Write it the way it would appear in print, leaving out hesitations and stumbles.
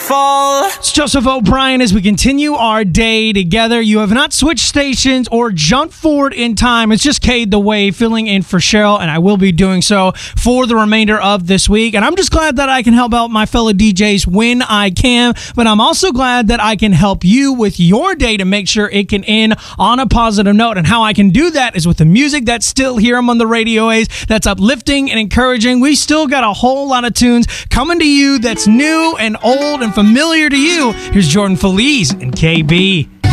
fall. It's Joseph O'Brien as we continue our day together. You have not switched stations or jumped forward in time. It's just Cade the Wave filling in for Cheryl, and I will be doing so for the remainder of this week. And I'm just glad that I can help out my fellow DJs when I can, but I'm also glad that I can help you with your day to make sure it can end on a positive note. And how I can do that is with the music that's still here on the radio waves, that's uplifting and encouraging. We still got a whole lot of tunes coming to you that's new and old and familiar to you. Here's Jordan Feliz and KB.